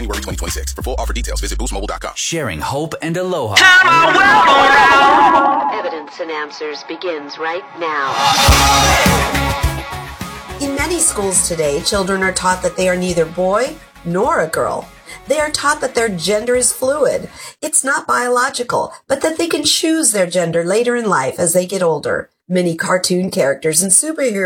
January 2026. For full offer details, visit boostmobile.com. Sharing hope and aloha. Evidence and Answers begins right now. In many schools today, children are taught that they are neither boy nor a girl. They are taught that their gender is fluid. It's not biological, but that they can choose their gender later in life as they get older. Many cartoon characters and superheroes